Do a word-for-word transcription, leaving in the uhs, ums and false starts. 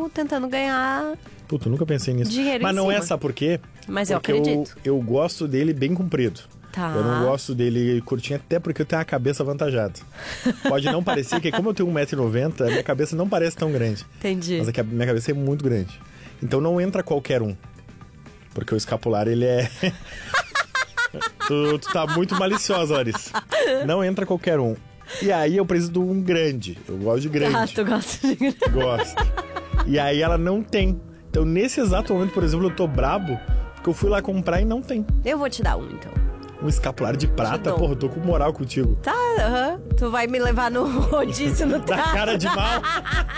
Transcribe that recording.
tentando ganhar Puta, eu nunca pensei nisso. dinheiro Mas em não cima. é, sabe por quê? Mas eu Porque acredito. Eu, eu gosto dele bem comprido. Tá. Eu não gosto dele curtinho, até porque eu tenho a cabeça avantajada. Pode não parecer, que como eu tenho um metro e noventa, a minha cabeça não parece tão grande. Entendi. Mas é que a minha cabeça é muito grande. Então não entra qualquer um. Porque o escapular, ele é... tu, tu tá muito maliciosa, Larissa. Não entra qualquer um. E aí eu preciso de um grande. Eu gosto de grande. Ah, tu gosta de... Gosto. E aí ela não tem. Então nesse exato momento, por exemplo, eu tô brabo porque eu fui lá comprar e não tem. Eu vou te dar um, então. Um escapular de prata, dou. porra, eu tô com moral contigo. Tá, aham. Tu vai me levar no rodízio no Da tá. cara de mal.